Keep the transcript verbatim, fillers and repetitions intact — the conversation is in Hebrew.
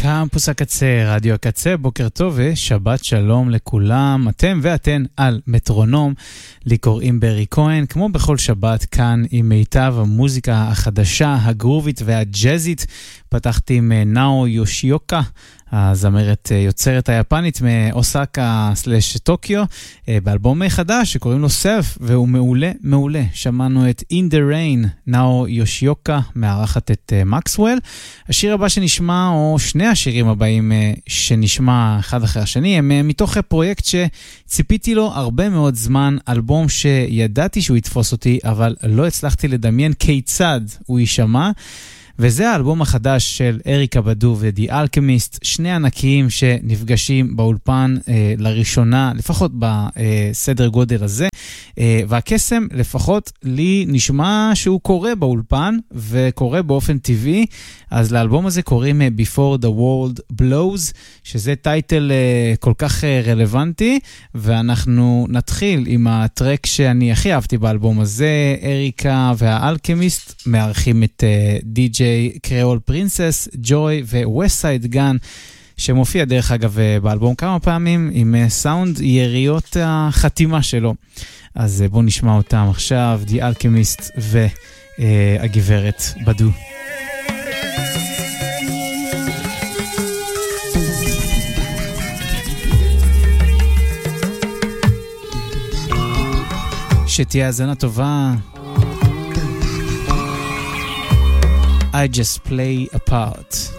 קמפוס הקצה, רדיו הקצה, בוקר טוב ושבת שלום לכולם. אתם ואתן על מטרונום, לי קוראים ברי כהן, כמו בכל שבת כאן עם מיטב המוזיקה החדשה, הגרובית והג'אזית. פתחתי עם נאו יושיוקה, הזמרת יוצרת היפנית מאוסקה סלש טוקיו, באלבום חדש שקוראים לו סלף, והוא מעולה מעולה. שמענו את In the Rain, נאו יושיוקה מארחת את מקסוול. השיר הבא שנשמע, או שני השירים הבאים שנשמע אחד אחרי השני, הם מתוך פרויקט שציפיתי לו הרבה מאוד זמן, אלבום שידעתי שהוא יתפוס אותי, אבל לא הצלחתי לדמיין כיצד הוא יישמע. וזה האלבום החדש של אריקה בדו ודי אלכמיסט, שני ענקיים שנפגשים באולפן אה, לראשונה, לפחות בסדר גודל הזה, אה, והקסם לפחות לי נשמע שהוא קורה באולפן, וקורה באופן טבעי. אז לאלבום הזה קוראים Before the World Blows, שזה טייטל אה, כל כך אה, רלוונטי, ואנחנו נתחיל עם הטרק שאני הכי אהבתי באלבום הזה. אריקה והאלכמיסט מארחים את אה, די.ג'יי קריאול פרינסס, ג'וי וווסט-סייד גן, שמופיע דרך אגב באלבום כמה פעמים עם סאונד יריות החתימה שלו. אז בואו נשמע אותם עכשיו, די אלכמיסט והגברת בדו. שתהיה האזנה טובה. I just play a part.